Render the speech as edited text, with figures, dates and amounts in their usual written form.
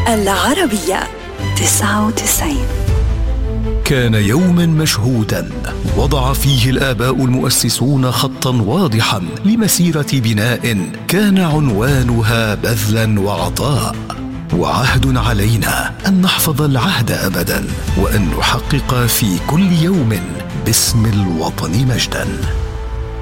العربية 99. كان يوما مشهودا وضع فيه الآباء المؤسسون خطا واضحا لمسيرة بناء كان عنوانها بذلا وعطاء. وعهد علينا أن نحفظ العهد أبدا، وأن نحقق في كل يوم باسم الوطن مجدا.